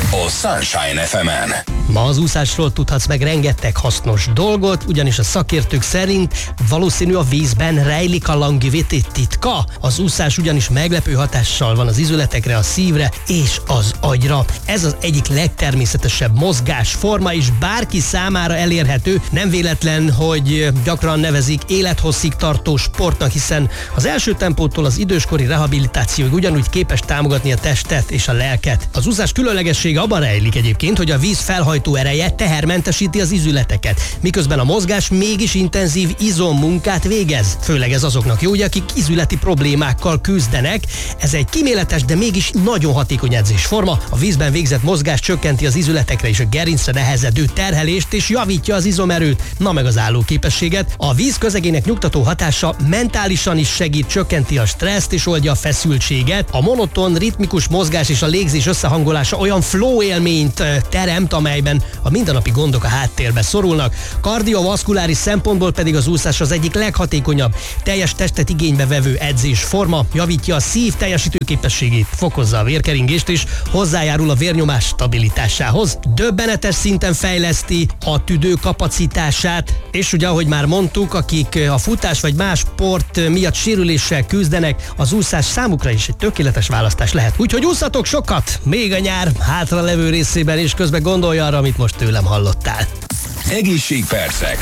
a Sunshine FM-en. Ma az úszásról tudhatsz meg rengeteg hasznos dolgot, ugyanis a szakértők szerint valószínű a vízben rejlik a longevity titka. Az úszás ugyanis meglepő hatással van az izületekre, a szívre és az agyra. Ez az egyik legtermészetesebb mozgásforma, és bárki számára elérhető. Nem véletlen, hogy gyakran nevezik élethosszig tartó sportnak, hiszen az első tempótól az időskori rehabilitációig ugyanúgy képes támogatni a testet és a lelket. Az úszás különlegessége abban rejlik egyébként, hogy a víz felhajtó ereje tehermentesíti az izületeket, miközben a mozgás mégis intenzív izommunkát végez. Főleg ez azoknak jó, akik izületi problémákkal küzdenek. Ez egy kíméletes, de mégis nagyon hatékony edzésforma. A vízben végzett mozgás csökkenti az izületekre és a gerincre nehezedő terhelést, és javítja az izomerőt, meg az állóképességet. A víz közegének nyugtató hatása mentálisan is segít, csökkenti a stresszt és oldja a feszültséget. A monoton, ritmikus mozgás és a légzés összehangolása olyan flow élményt teremt, amelyben a mindennapi gondok a háttérbe szorulnak. Kardiovaszkuláris szempontból pedig az úszás az egyik leghatékonyabb, teljes testet igénybe vevő edzésforma, javítja a szív teljesítőképességét, fokozza a vérkeringést és hozzájárul a vérnyomás stabilitásához. Döbbenetes szinten fejleszti a tüdő kapacitását, és ugye, ahogy már mondtuk, akik a futás vagy más sport miatt sérüléssel küzdenek, az úszás számukra is egy tökéletes választás lehet. Úgyhogy ússzatok sokat, még a nyár hátra levő részében, és közben gondolj arra, amit most tőlem hallottál. Egészségpercek.